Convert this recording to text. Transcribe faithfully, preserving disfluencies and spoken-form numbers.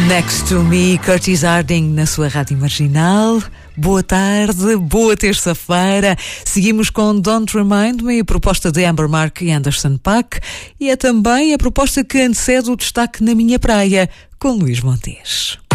Next to Me, Curtis Harding na sua Rádio Marginal. Boa tarde, boa terça-feira. Seguimos com Don't Remind Me, a proposta de Amber Mark e Anderson .Paak, e é também a proposta que antecede o destaque na minha praia, com Luís Montes.